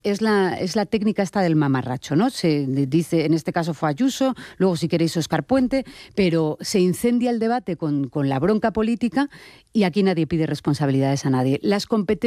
Es la técnica esta del mamarracho, ¿no? Se dice, en este caso fue Ayuso, luego si queréis Óscar Puente, pero se incendia el debate con la bronca política y aquí nadie pide responsabilidades a nadie. Las competencias